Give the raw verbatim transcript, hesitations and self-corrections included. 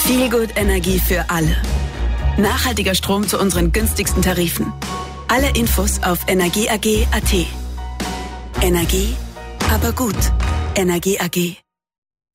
Feelgood Energie für alle. Nachhaltiger Strom zu unseren günstigsten Tarifen. Alle Infos auf energie a g punkt a t. Energie, aber gut. Energie A G.